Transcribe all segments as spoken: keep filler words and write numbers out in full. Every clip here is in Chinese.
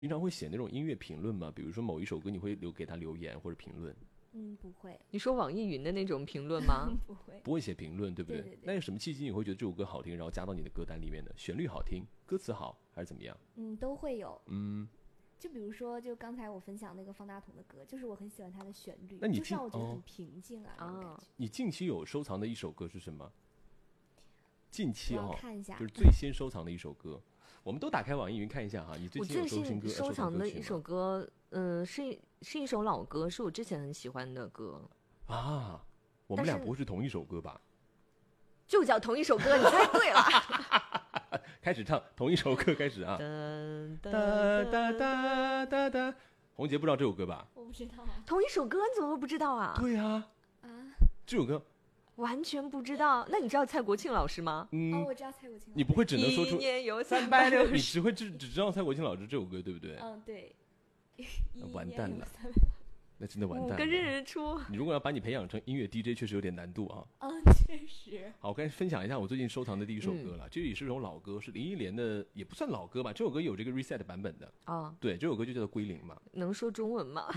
平常会写那种音乐评论吗？比如说某一首歌，你会留给他留言或者评论？ 嗯，不会。 你说网易云的那种评论吗？ 不会， 不会写评论，对不对？ 对对对。 那有什么契机你会觉得这首歌好听，然后加到你的歌单里面的？旋律好听，歌词好，还是怎么样？ 嗯，都会有。 嗯， 就比如说，就刚才我分享那个方大同的歌，就是我很喜欢他的旋律， 那你就是让我觉得哦很平静啊，那种感觉。 你近期有收藏的一首歌是什么？近期我哦要看一下， 就是最先收藏的一首歌。我们都打开网易云看一下哈，你最我近有最收新歌近收藏的一首歌歌，嗯、呃，是是一首老歌，是我之前很喜欢的歌啊。我们俩不会是同一首歌吧？ 就叫同一首歌，你猜对了。 开始唱同一首歌，开始啊！哒哒哒哒哒哒。红杰不知道这首歌吧？ 我不知道。 同一首歌你怎么会不知道啊？ 对啊， 啊， 这首歌完全不知道。那你知道蔡国庆老师吗？ 嗯， 哦，我知道蔡国庆。 你不会只能说出一年有三百六，你只会只只知道蔡国庆老师这首歌，对不对？ 嗯，对。 完蛋了，那真的完蛋了。 五个日出。 你如果要把你培养成音乐 D J， 确实有点难度啊。 嗯，确实。 好，我跟你分享一下我最近收藏的第一首歌了。嗯、这也是一首老歌，是林忆莲的，也不算老歌吧。这首歌有这个 reset 版本的。 哦， 对，这首歌就叫做《归零》嘛。 能说中文吗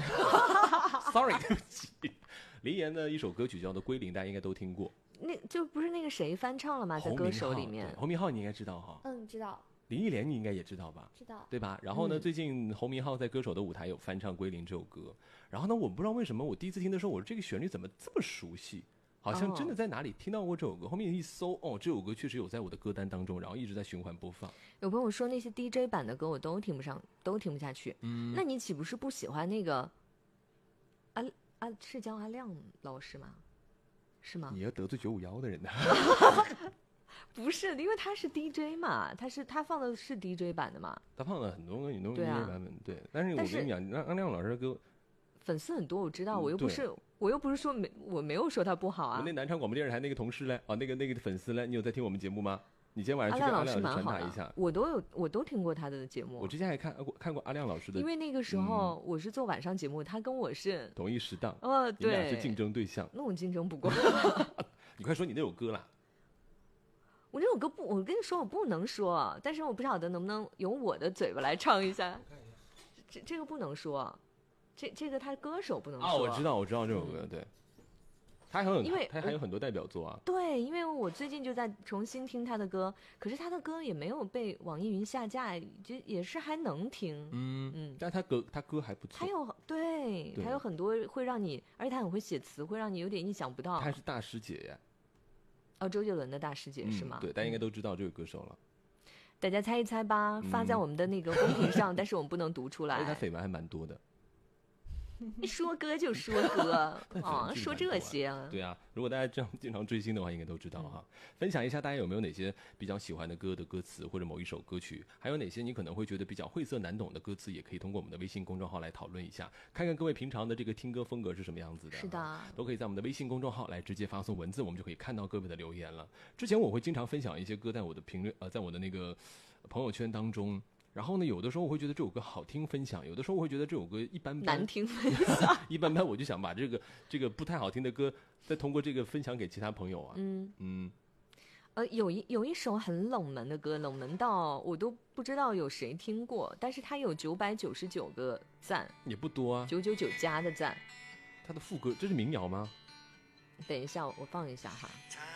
？Sorry， 对不起。林忆莲的一首歌曲叫做《归零》，大家应该都听过。 那就不是那个谁翻唱了吗？在歌手里面。 侯明昊你应该知道哈。 嗯，知道。 林忆莲你应该也知道吧？ 知道， 对吧？然后呢， 嗯、 最近侯明昊在歌手的舞台有翻唱《归零》这首歌。然后呢，我不知道为什么我第一次听的时候，我说这个旋律怎么这么熟悉？好像真的在哪里听到过这首歌。哦、后面一搜，哦，这首歌确实有在我的歌单当中，然后一直在循环播放。 有朋友说那些 D J 版的歌我都听不上，都听不下去。 嗯， 那你岂不是不喜欢那个阿阿是叫阿亮老师吗？是吗？ 你要得罪九五幺的人呢？ 不是，因为他是 D J 嘛，他是他放的是 D J 版的嘛。 他放了很多个你都 D J 版本，对。但是我跟你讲，让阿亮老师的歌粉丝很多，我知道，我又不是，我又不是说没，我没有说他不好啊。 我那南昌广播电视台那个同事嘞，哦，那个那个粉丝嘞，你有在听我们节目吗？你今天晚上去跟阿亮老师传达一下。 我都有，我都听过他的节目。 我之前还看过看过阿亮老师的， 因为那个时候我是做晚上节目，他跟我是同一时档， 哦，对， 你俩是竞争对象。 那我竞争不过。 你快说你那首歌啦！ 我这首歌不，我跟你说我不能说，但是我不晓得能不能由我的嘴巴来唱一下。这这个不能说，这这个他歌手不能说。 哦，我知道，我知道这首歌，嗯、对。他还有， 因为他还有很多代表作啊。 对，因为我最近就在重新听他的歌，可是他的歌也没有被网易云下架，就也是还能听。 嗯嗯，但他歌他歌还不错。 还有对，还有很多会让你，而且他很会写词，会让你有点意想不到。 他是大师姐呀。 哦，周杰伦的大师姐、嗯、是吗？ 对，大家应该都知道这个歌手了。 大家猜一猜吧，发在我们的那个公屏上，嗯、但是我们不能读出来。 而且他绯闻还蛮多的。 一说歌就说歌啊，说这些啊。 对啊，如果大家这样经常追星的话，应该都知道哈。嗯、分享一下大家有没有哪些比较喜欢的歌的歌词，或者某一首歌曲，还有哪些你可能会觉得比较晦涩难懂的歌词，也可以通过我们的微信公众号来讨论一下，看看各位平常的这个听歌风格是什么样子的。 是的， 都可以在我们的微信公众号来直接发送文字，我们就可以看到各位的留言了。之前我会经常分享一些歌在我的评论呃，在我的那个朋友圈当中。然后呢，有的时候我会觉得这首歌好听分享，有的时候我会觉得这首歌一般般难听分享， 一般般，我就想把这个这个不太好听的歌，再通过这个分享给其他朋友啊。 嗯嗯， 呃，有一有一首很冷门的歌，冷门到我都不知道有谁听过，但是它有九百九十九个赞， 也不多啊， 九九九加的赞。 它的副歌这是民谣吗？ 等一下，我放一下哈。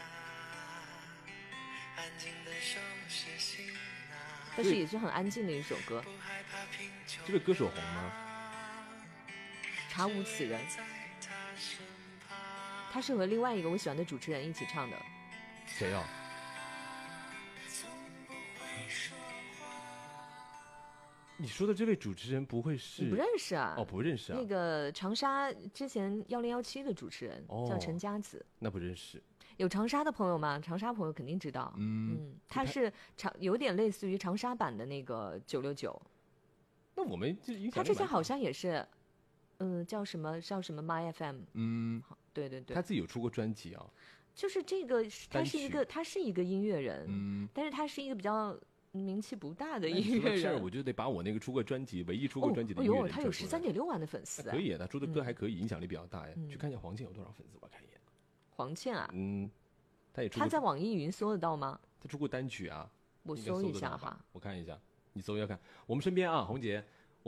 但是也是很安静的一首歌。 这个歌手红吗？ 查无此人。他是和另外一个我喜欢的主持人一起唱的。 谁啊？你说的这位主持人不会是？ 你不认识啊？ 哦，不认识啊。 那个长沙之前幺零幺七的主持人、哦、叫陈佳子。 那不认识。 有长沙的朋友吗？长沙朋友肯定知道。 嗯嗯，他是长有点类似于长沙版的那个九六九。 那我们就他之前好像也是，嗯、呃，叫什么叫什么 My F M。 嗯， 对对对。 他自己有出过专辑啊。 就是这个，他是一个他是一个音乐人， 嗯， 但是他是一个比较名气不大的音乐人。 我就得把我那个出过专辑、唯一出过专辑的音乐人、哦、 他有十三点六万的粉丝。 可以啊，他出的歌还可以，影响力比较大呀。 嗯、 去看一下黄健有多少粉丝吧，看一眼。 黄健啊， 嗯，他也出。 他在网易云搜得到吗？ 他出过单曲啊， 我搜一下哈， 我看一下，你搜一下看。我们身边啊，红姐